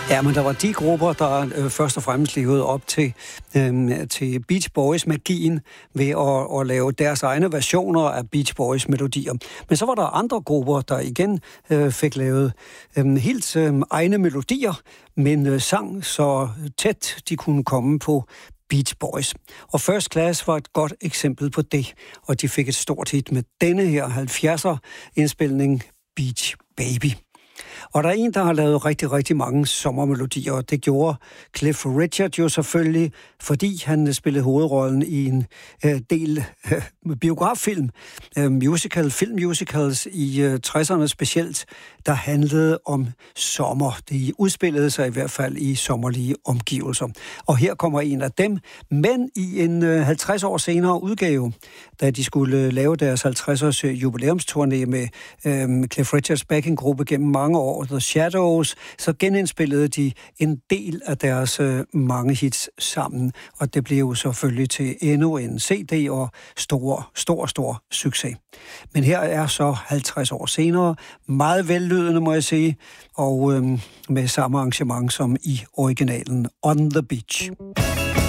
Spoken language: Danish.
Ja, men der var de grupper, der først og fremmest levede op til Beach Boys-magien ved at lave deres egne versioner af Beach Boys-melodier. Men så var der andre grupper, der igen fik lavet helt egne melodier, men sang så tæt de kunne komme på Beach Boys. Og First Class var et godt eksempel på det, og de fik et stort hit med denne her 70'er-indspilning Beach Baby. Og der er en, der har lavet rigtig, rigtig mange sommermelodier, og det gjorde Cliff Richard jo selvfølgelig, fordi han spillede hovedrollen i en del biograffilm, filmmusicals i 60'erne specielt, der handlede om sommer. De udspillede sig i hvert fald i sommerlige omgivelser. Og her kommer en af dem, men i en 50 år senere udgave, da de skulle lave deres 50-års jubilæumsturné med Cliff Richards backinggruppe gennem mange år, The Shadows, så genindspillede de en del af deres mange hits sammen, og det blev jo selvfølgelig til endnu en CD og stor succes. Men her er så 50 år senere, meget vellydende, må jeg sige, og med samme arrangement som i originalen On the Beach.